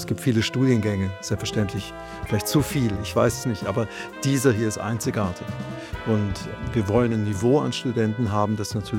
Es gibt viele Studiengänge, selbstverständlich. Vielleicht zu viel, ich weiß es nicht, aber dieser hier ist einzigartig. Und wir wollen ein Niveau an Studenten haben, das natürlich